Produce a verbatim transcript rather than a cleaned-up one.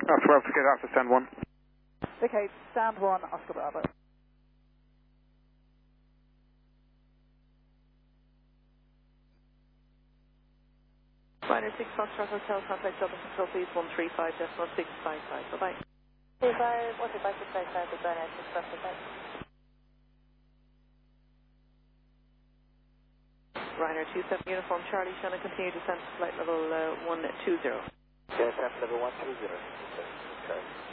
After Bravo, get after stand one. Okay, stand one, Oscar Bravo. Ryanair six Foxtrot Hotel, contact Dublin Control please, one three five decimal six five five, bye bye. three five, one three five six five five, with Ryanair six Foxtrot. Ryanair two seven Uniform Charlie, Shannon, continue descent to flight level uh, one two zero. Descent level one two zero. Okay.